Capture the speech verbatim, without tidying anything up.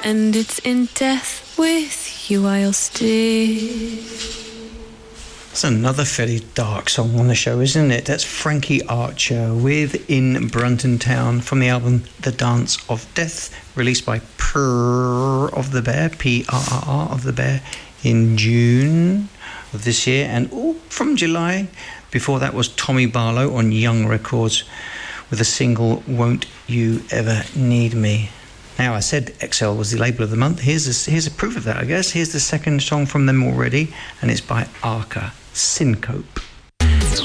And it's in death with you I'll stay. That's another fairly dark song on the show, isn't it? That's Frankie Archer with In Brunton Town from the album The Dance of Death, released by Prrrr of the Bear, P R R R of the Bear, in June of this year. And oh, from July, before that was Tommy Barlow on Young Records with the single Won't You Ever Need Me. Now, I said X L was the label of the month. Here's a, here's a proof of that, I guess. Here's the second song from them already, and it's by Arca, Syncope.